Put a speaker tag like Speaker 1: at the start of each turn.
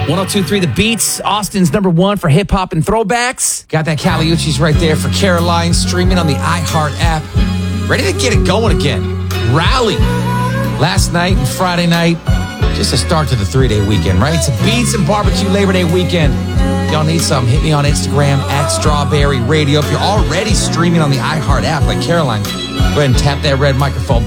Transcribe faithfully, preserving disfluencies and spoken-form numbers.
Speaker 1: one oh two point three The Beats, Austin's number one for hip-hop and throwbacks. Got that Caliucci's right there for Caroline, streaming on the iHeart app. Ready to get it going again. Rally. Last night and Friday night, just a start to the three-day weekend, right? It's a Beats and Barbecue Labor Day weekend. Y'all need something, hit me on Instagram, at Strawberry Radio. If you're already streaming on the iHeart app like Caroline, go ahead and tap that red microphone